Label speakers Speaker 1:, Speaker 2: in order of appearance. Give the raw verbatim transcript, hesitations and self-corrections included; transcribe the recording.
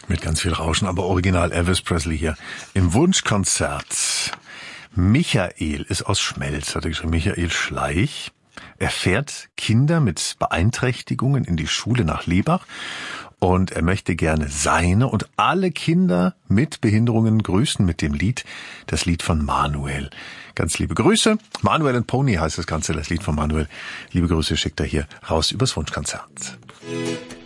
Speaker 1: Mit ganz viel Rauschen, aber original Elvis Presley hier im Wunschkonzert. Michael ist aus Schmelz, hat er geschrieben. Michael Schleich. Er fährt Kinder mit Beeinträchtigungen in die Schule nach Lebach und er möchte gerne seine und alle Kinder mit Behinderungen grüßen mit dem Lied, das Lied von Manuel. Ganz liebe Grüße. Manuel and Pony heißt das Ganze, das Lied von Manuel. Liebe Grüße schickt er hier raus übers Wunschkonzert.